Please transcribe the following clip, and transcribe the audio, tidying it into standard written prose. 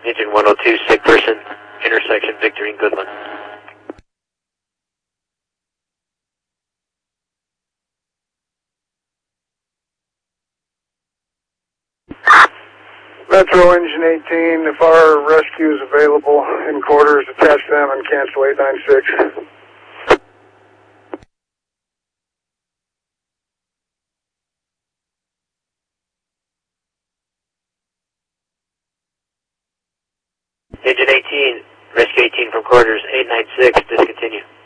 Engine 102, sick person, intersection Victory and Goodland. Metro Engine 18, if our rescue is available in quarters, attach them and cancel 896. Engine 18, rescue 18 from quarters, 896, discontinue.